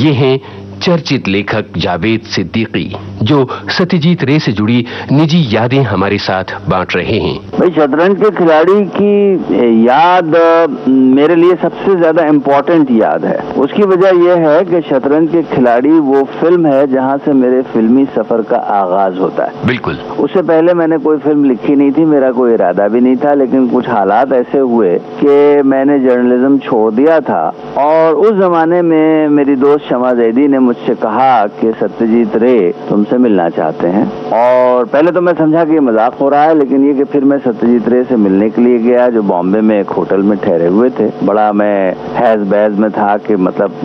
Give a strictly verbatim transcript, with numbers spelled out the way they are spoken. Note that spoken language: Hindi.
ये हैं चर्चित लेखक जावेद सिद्दीकी, जो सत्यजीत रे से जुड़ी निजी यादें हमारे साथ बांट रहे हैं। भाई, शतरंज के खिलाड़ी की याद मेरे लिए सबसे ज्यादा इम्पोर्टेंट याद है। उसकी वजह यह है कि शतरंज के खिलाड़ी वो फिल्म है जहां से मेरे फिल्मी सफर का आगाज होता है। बिल्कुल। उससे पहले मैंने कोई फिल्म लिखी नहीं थी, मेरा कोई इरादा भी नहीं था, लेकिन कुछ हालात ऐसे हुए कि मैंने जर्नलिज्म छोड़ दिया था। और उस जमाने में मेरी दोस्त शमा जैदी ने मुझसे कहा कि सत्यजीत रे तुमसे मिलना चाहते हैं। और पहले तो मैं समझा कि ये मजाक हो रहा है, लेकिन ये कि फिर मैं सत्यजीत रे से मिलने के लिए गया, जो बॉम्बे में एक होटल में ठहरे हुए थे। बड़ा मैं हैज बैज में था कि मतलब